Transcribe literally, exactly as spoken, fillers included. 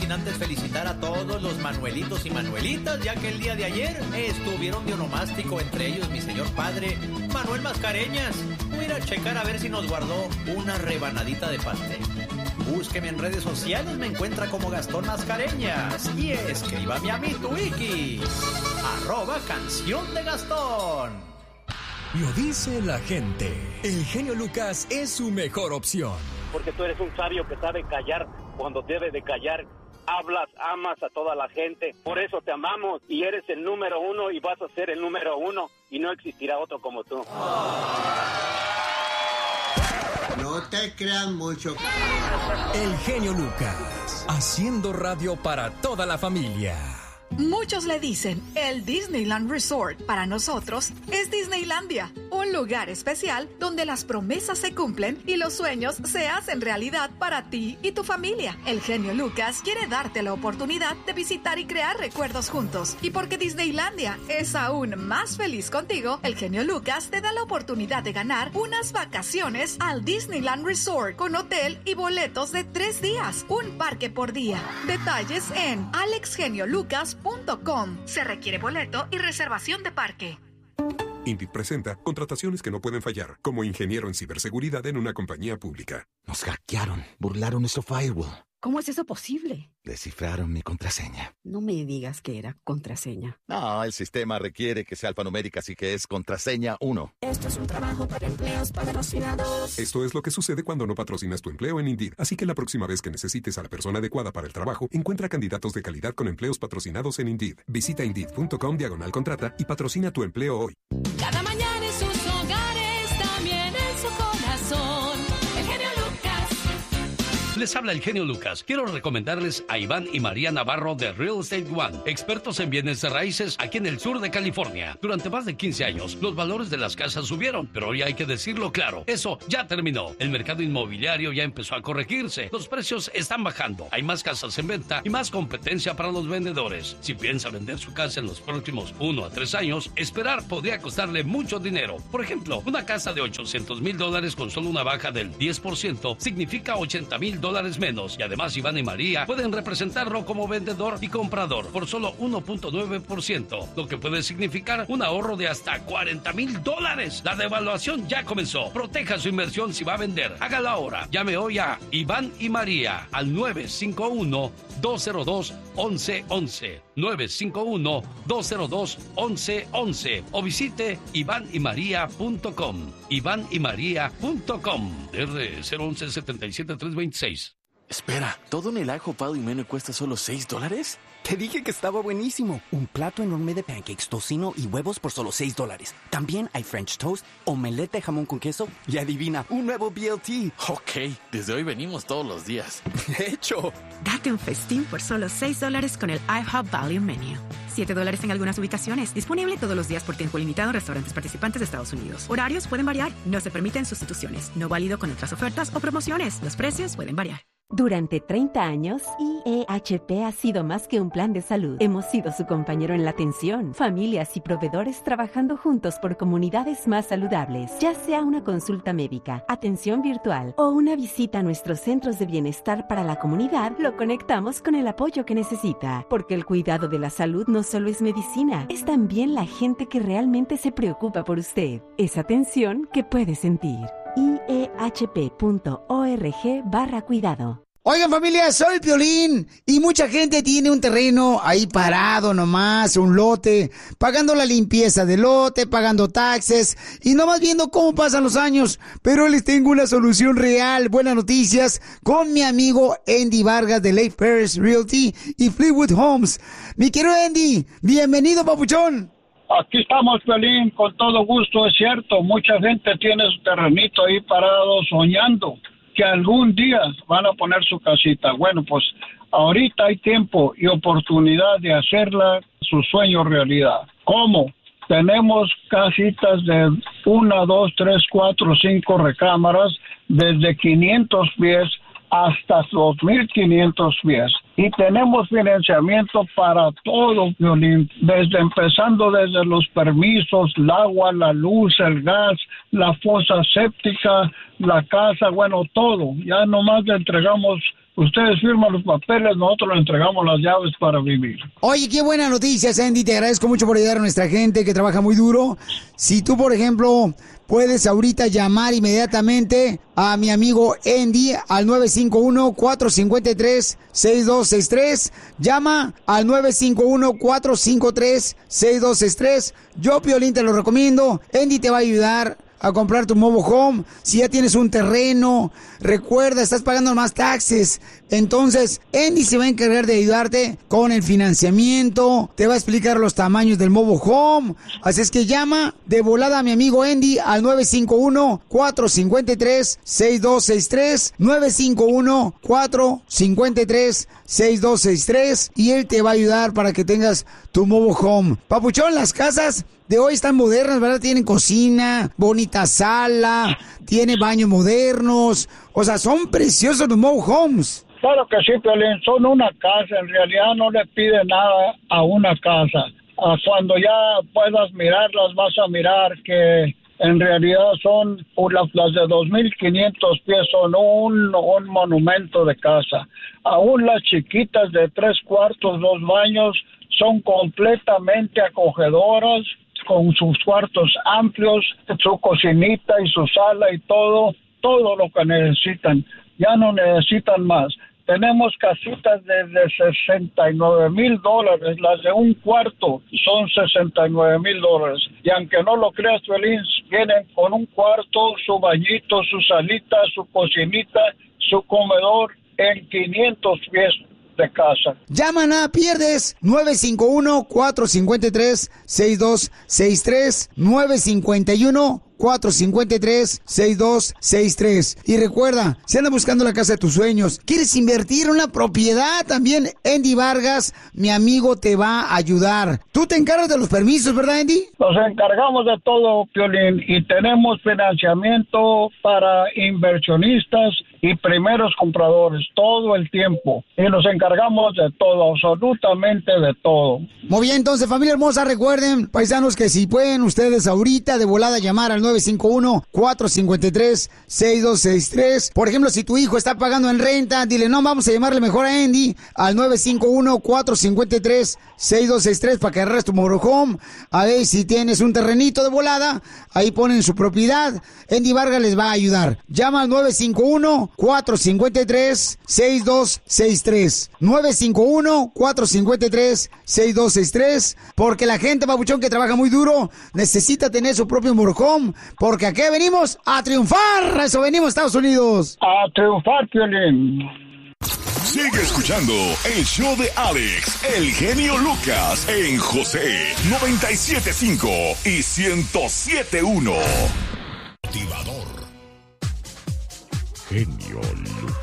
sin antes felicitar a todos los Manuelitos y Manuelitas, ya que el día de ayer estuvieron de onomástico, entre ellos mi señor padre, Manuel Mascareñas. Voy a ir a checar a ver si nos guardó una rebanadita de pastel. Búsqueme en redes sociales, me encuentra como Gastón Mascareñas. Y escríbame a mi Twiki, arroba canción de Gastón. Lo dice la gente. El genio Lucas es su mejor opción. Porque tú eres un sabio que sabe callar cuando debe de callar. Hablas, amas a toda la gente. Por eso te amamos y eres el número uno y vas a ser el número uno. Y no existirá otro como tú. No te creas mucho. El genio Lucas, haciendo radio para toda la familia. Muchos le dicen el Disneyland Resort. Para nosotros es Disneylandia, un lugar especial donde las promesas se cumplen y los sueños se hacen realidad para ti y tu familia. El genio Lucas quiere darte la oportunidad de visitar y crear recuerdos juntos. Y porque Disneylandia es aún más feliz contigo, el genio Lucas te da la oportunidad de ganar unas vacaciones al Disneyland Resort con hotel y boletos de tres días, un parque por día. Detalles en alex genio lucas punto com. Se requiere boleto y reservación de parque. Indeed presenta contrataciones que no pueden fallar, como ingeniero en ciberseguridad en una compañía pública. Nos hackearon, burlaron nuestro firewall. ¿Cómo es eso posible? Descifraron mi contraseña. No me digas que era contraseña. No, el sistema requiere que sea alfanumérica, así que es contraseña uno. Esto es un trabajo para empleos patrocinados. Esto es lo que sucede cuando no patrocinas tu empleo en Indeed. Así que la próxima vez que necesites a la persona adecuada para el trabajo, encuentra candidatos de calidad con empleos patrocinados en Indeed. Visita Indeed punto com diagonal contrata y patrocina tu empleo hoy. Cada mañana en sus hogares, también en su corazón. El genio Lucas. Les habla el genio Lucas. Quiero recomendarles a Iván y María Navarro de Real Estate One, expertos en bienes de raíces aquí en el sur de California. Durante más de quince años, los valores de las casas subieron, pero hoy hay que decirlo claro, eso ya terminó. El mercado inmobiliario ya empezó a corregirse. Los precios están bajando. Hay más casas en venta y más competencia para los vendedores. Si piensa vender su casa en los próximos uno a tres años, esperar podría costarle mucho dinero. Por ejemplo, una casa de ochocientos mil dólares con solo una baja del diez por ciento significa ochenta mil dólares menos. Y además Iván y María pueden representarlo como vendedor y comprador por solo uno punto nueve por ciento, lo que puede significar un ahorro de hasta cuarenta mil dólares. La devaluación ya comenzó. Proteja su inversión si va a vender. Hágalo ahora. Llame hoy a Iván y María al nueve cinco uno, dos cero dos, once once. nueve cinco uno, dos cero dos, once once. O visite iván y maría punto com. iván y maría punto com. R cero once, setenta y siete, trescientos veintiséis. Espera, ¿todo en el I Hope Value Menu cuesta solo seis dólares? Te dije que estaba buenísimo. Un plato enorme de pancakes, tocino y huevos por solo seis dólares. También hay French toast, omelette de jamón con queso y adivina, un nuevo B L T. Ok, desde hoy venimos todos los días. De hecho. Date un festín por solo seis dólares con el I Hope Value Menu. siete dólares en algunas ubicaciones. Disponible todos los días por tiempo limitado en restaurantes participantes de Estados Unidos. Horarios pueden variar. No se permiten sustituciones. No válido con otras ofertas o promociones. Los precios pueden variar. Durante treinta años, I E H P ha sido más que un plan de salud. Hemos sido su compañero en la atención, familias y proveedores trabajando juntos por comunidades más saludables. Ya sea una consulta médica, atención virtual o una visita a nuestros centros de bienestar para la comunidad, lo conectamos con el apoyo que necesita. Porque el cuidado de la salud no solo es medicina, es también la gente que realmente se preocupa por usted. Es atención que puede sentir. I E H P punto org barra cuidado. Oigan, familia, soy Piolín y mucha gente tiene un terreno ahí parado nomás, un lote, pagando la limpieza del lote, pagando taxes y nomás viendo cómo pasan los años. Pero les tengo una solución real, buenas noticias, con mi amigo Andy Vargas de Lake Perris Realty y Fleetwood Homes. Mi querido Andy, bienvenido, papuchón. Aquí estamos, Piolín, con todo gusto, es cierto. Mucha gente tiene su terrenito ahí parado soñando que algún día van a poner su casita. Bueno, pues ahorita hay tiempo y oportunidad de hacerla su sueño realidad. ¿Cómo? Tenemos casitas de una, dos, tres, cuatro, cinco recámaras desde quinientos pies hasta dos mil quinientos pies. Y tenemos financiamiento para todo, Violín, desde empezando desde los permisos, el agua, la luz, el gas, la fosa séptica, la casa, bueno, todo. Ya nomás le entregamos ustedes firman los papeles, nosotros le entregamos las llaves para vivir. Oye, qué buena noticia, Sandy. Te agradezco mucho por ayudar a nuestra gente que trabaja muy duro. Si tú, por ejemplo, puedes ahorita llamar inmediatamente a mi amigo Andy al nueve cinco uno, cuatro cinco tres, seis dos seis tres. Llama al nueve cinco uno, cuatro cinco tres, seis dos seis tres. Yo, Piolín, te lo recomiendo. Andy te va a ayudar a comprar tu mobile home. Si ya tienes un terreno, recuerda, estás pagando más taxes. Entonces, Andy se va a encargar de ayudarte con el financiamiento, te va a explicar los tamaños del mobile home. Así es que llama de volada a mi amigo Andy al nueve cinco uno, cuatro cinco tres, seis dos seis tres, nueve cinco uno, cuatro cinco tres, seis dos seis tres, y él te va a ayudar para que tengas tu mobile home. Papuchón, las casas de hoy están modernas, ¿verdad? Tienen cocina, bonita sala, tiene baños modernos. O sea, son preciosos los mobile homes. Claro que sí, Piolín, son una casa. En realidad no le pide nada a una casa. Ah, cuando ya puedas mirarlas, vas a mirar que en realidad son, las, las de dos mil quinientos pies son un, un monumento de casa. Aún las chiquitas de tres cuartos, dos baños, son completamente acogedoras, con sus cuartos amplios, su cocinita y su sala y todo, todo lo que necesitan. Ya no necesitan más. Tenemos casitas desde sesenta y nueve mil dólares, las de un cuarto son sesenta y nueve mil dólares. Y aunque no lo creas, Feliz, vienen con un cuarto, su bañito, su salita, su cocinita, su comedor en quinientos pies de casa. Llama, nada pierdes. nueve cinco uno, cuatro cinco tres, seis dos seis tres, nueve cinco uno, cuatro cinco tres, seis dos seis tres. Y recuerda, si andas buscando la casa de tus sueños, quieres invertir en una propiedad, también Andy Vargas, mi amigo, te va a ayudar. Tú te encargas de los permisos, ¿verdad, Andy? Nos encargamos de todo, Piolín, y tenemos financiamiento para inversionistas y primeros compradores todo el tiempo. Y nos encargamos de todo, absolutamente de todo. Muy bien, entonces, familia hermosa, recuerden, paisanos, que si pueden ustedes ahorita de volada llamar al nueve cinco uno, cuatro cinco tres, seis dos seis tres. Por ejemplo, si tu hijo está pagando en renta, dile, no, vamos a llamarle mejor a Andy al nueve cinco uno, cuatro cinco tres, seis dos seis tres para que agarres tu mobile home. A ver, si tienes un terrenito de volada, ahí ponen su propiedad. Andy Vargas les va a ayudar. Llama al nueve cinco uno, cuatro cinco tres, seis dos seis tres. nueve cinco uno, cuatro cinco tres, seis dos seis tres. Porque la gente, papuchón, que trabaja muy duro, necesita tener su propio mobile home. Porque aquí venimos a triunfar. A eso venimos, Estados Unidos. A triunfar, Piolín. Sigue escuchando el show de Alex, el genio Lucas, en José noventa y siete punto cinco y ciento siete punto uno. Motivador. Genio Lucas.